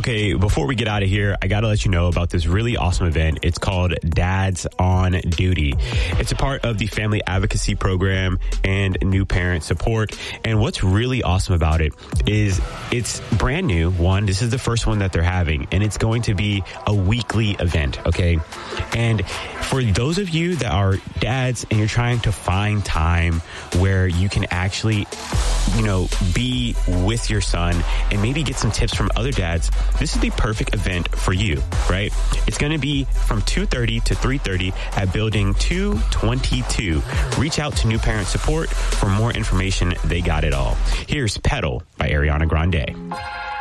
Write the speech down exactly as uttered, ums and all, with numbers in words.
Okay, before we get out of here, I got to let you know about this really awesome event. It's called Dads on Duty. It's a part of the Family Advocacy Program and New Parent Support. And what's really awesome about it is it's brand new. One, this is the first one that they're having, and it's going to be a weekly event, okay? And for those of you that are dads and you're trying to find time where you can actually, you know, be with your son and maybe get some tips from other dads, this is the perfect event for you, right? It's going to be from two thirty to three thirty at Building two twenty-two. Reach out to New Parent Support for more information. They got it all. Here's Pedal by Ariana Grande.